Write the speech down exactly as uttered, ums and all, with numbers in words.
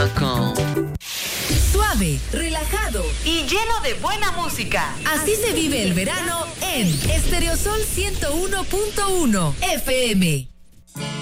Suave, relajado y lleno de buena música. Así se vive el verano en Estereosol ciento uno punto uno F M.